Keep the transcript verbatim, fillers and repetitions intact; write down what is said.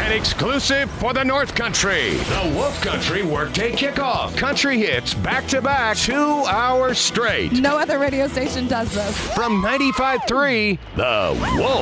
and exclusive for the North Country. The Wolf Country Workday Kickoff. Country hits back-to-back, two hours straight. No other radio station does this. From ninety-five point three, The Wolf.